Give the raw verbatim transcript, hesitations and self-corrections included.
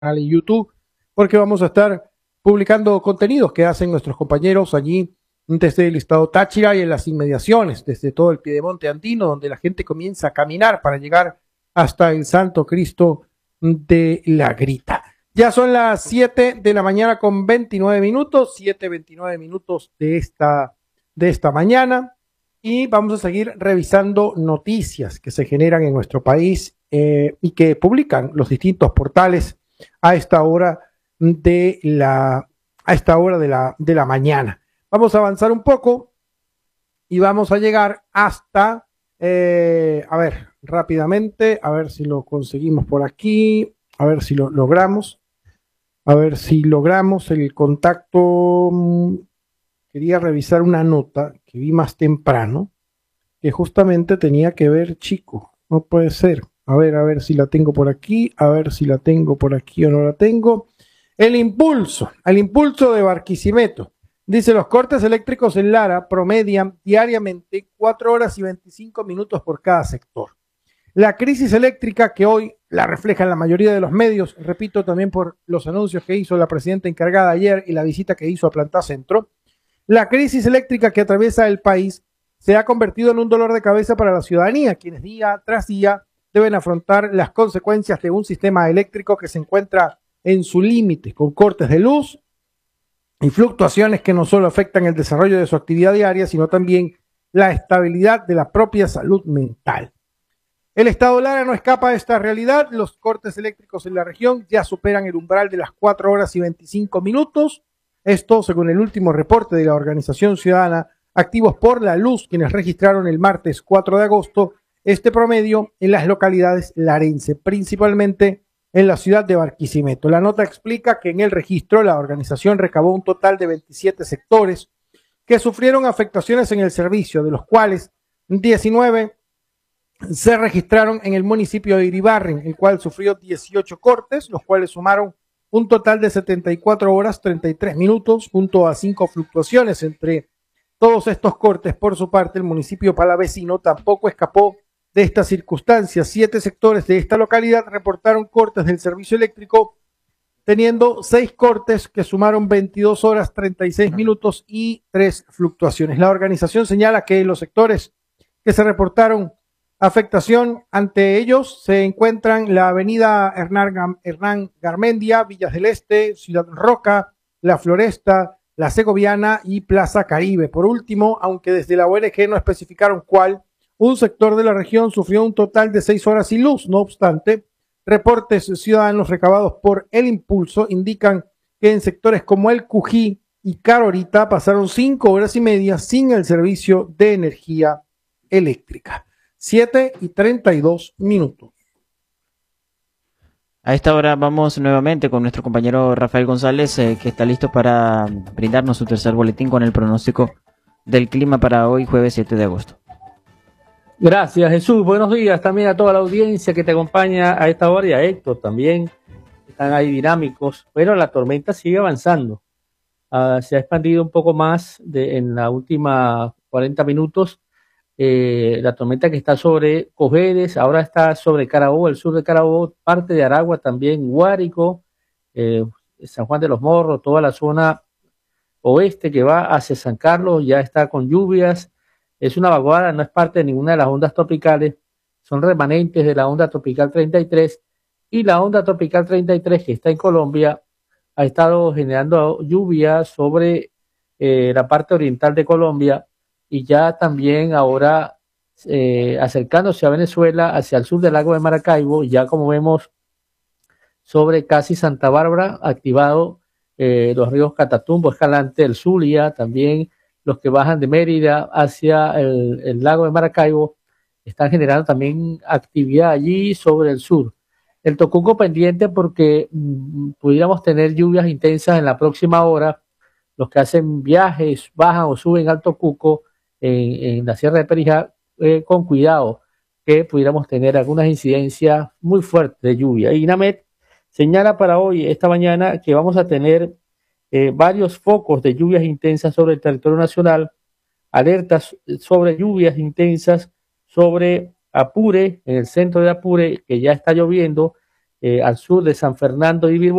canal en YouTube, porque vamos a estar publicando contenidos que hacen nuestros compañeros allí desde el estado Táchira y en las inmediaciones, desde todo el piedemonte andino, donde la gente comienza a caminar para llegar hasta el Santo Cristo de la Grita. Ya son las siete de la mañana con veintinueve minutos, siete veintinueve minutos de esta, de esta mañana, y vamos a seguir revisando noticias que se generan en nuestro país eh, y que publican los distintos portales a esta hora de la, a esta hora de la, de la mañana. Vamos a avanzar un poco y vamos a llegar hasta, eh, a ver, rápidamente, a ver si lo conseguimos por aquí, a ver si lo logramos, a ver si logramos el contacto. Quería revisar una nota que vi más temprano, que justamente tenía que ver, chico, no puede ser. A ver, a ver si la tengo por aquí, a ver si la tengo por aquí o no la tengo. El impulso, el impulso de Barquisimeto. Dice, los cortes eléctricos en Lara promedian diariamente cuatro horas y veinticinco minutos por cada sector. La crisis eléctrica que hoy la reflejan la mayoría de los medios, repito también por los anuncios que hizo la presidenta encargada ayer y la visita que hizo a Planta Centro, la crisis eléctrica que atraviesa el país se ha convertido en un dolor de cabeza para la ciudadanía, quienes día tras día deben afrontar las consecuencias de un sistema eléctrico que se encuentra en su límite, con cortes de luz y fluctuaciones que no solo afectan el desarrollo de su actividad diaria, sino también la estabilidad de la propia salud mental. El estado Lara no escapa de esta realidad. Los cortes eléctricos en la región ya superan el umbral de las cuatro horas y veinticinco minutos. Esto según el último reporte de la organización ciudadana Activos por la Luz, quienes registraron el martes cuatro de agosto este promedio en las localidades larense, principalmente en la ciudad de Barquisimeto. La nota explica que en el registro la organización recabó un total de veintisiete sectores que sufrieron afectaciones en el servicio, de los cuales diecinueve se registraron en el municipio de Iribarren, el cual sufrió dieciocho cortes, los cuales sumaron un total de setenta y cuatro horas, treinta y tres minutos, junto a cinco fluctuaciones. Entre todos estos cortes, por su parte, el municipio palavecino tampoco escapó de estas circunstancias. Siete sectores de esta localidad reportaron cortes del servicio eléctrico, teniendo seis cortes que sumaron veintidós horas, treinta y seis minutos y tres fluctuaciones. La organización señala que los sectores que se reportaron afectación ante ellos se encuentran la avenida Hernán, Hernán Garmendia, Villas del Este, Ciudad Roca, La Floresta, La Segoviana y Plaza Caribe. Por último, aunque desde la O N G no especificaron cuál, un sector de la región sufrió un total de seis horas sin luz. No obstante, reportes ciudadanos recabados por El Impulso indican que en sectores como El Cují y Carorita pasaron cinco horas y media sin el servicio de energía eléctrica. siete y treinta y dos minutos. A esta hora vamos nuevamente con nuestro compañero Rafael González, eh, que está listo para brindarnos su tercer boletín con el pronóstico del clima para hoy, jueves siete de agosto. Gracias, Jesús. Buenos días también a toda la audiencia que te acompaña a esta hora y a Héctor también. Están ahí dinámicos, pero la tormenta sigue avanzando. Uh, se ha expandido un poco más de, en la última cuarenta minutos. Eh, la tormenta que está sobre Cojedes, ahora está sobre Carabobo, el sur de Carabobo, parte de Aragua también, Guárico, eh, San Juan de los Morros, toda la zona oeste que va hacia San Carlos, ya está con lluvias. Es una vaguada, no es parte de ninguna de las ondas tropicales, son remanentes de la onda tropical treinta y tres, y la onda tropical treinta y tres que está en Colombia ha estado generando lluvia sobre eh, la parte oriental de Colombia, y ya también ahora eh, acercándose a Venezuela, hacia el sur del lago de Maracaibo, ya como vemos sobre casi Santa Bárbara, activado eh, los ríos Catatumbo, Escalante, el Zulia, también los que bajan de Mérida hacia el, el lago de Maracaibo, están generando también actividad allí sobre el sur. El Tocuco pendiente porque mmm, pudiéramos tener lluvias intensas en la próxima hora. Los que hacen viajes, bajan o suben al Tocuco, En, en la Sierra de Perijá, eh, con cuidado, que pudiéramos tener algunas incidencias muy fuertes de lluvia. INAMET señala para hoy, esta mañana, que vamos a tener eh, varios focos de lluvias intensas sobre el territorio nacional, alertas sobre lluvias intensas sobre Apure, en el centro de Apure, que ya está lloviendo, eh, al sur de San Fernando y Bilbo